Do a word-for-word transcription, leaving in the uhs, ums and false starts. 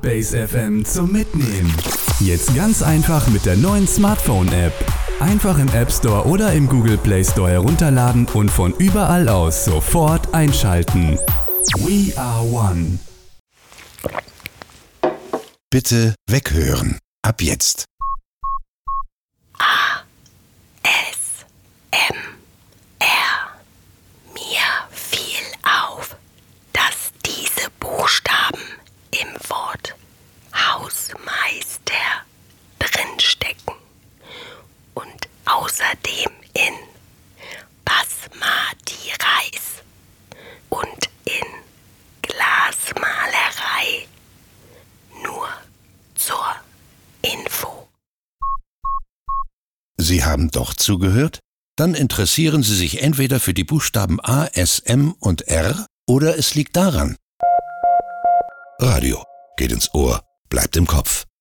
Base F M zum Mitnehmen. Jetzt ganz einfach mit der neuen Smartphone-App. Einfach im App Store oder im Google Play Store herunterladen und von überall aus sofort einschalten. We are one. Bitte weghören. Ab jetzt. A. S. M. R. Mir fiel auf, dass diese Buchstaben im Wort Hausmeister drinstecken und außerdem in Basmati Reis und in Glasmalerei. Nur zur Info. Sie haben doch zugehört? Dann interessieren Sie sich entweder für die Buchstaben A, S, M und R oder es liegt daran. Radio geht ins Ohr, bleibt im Kopf.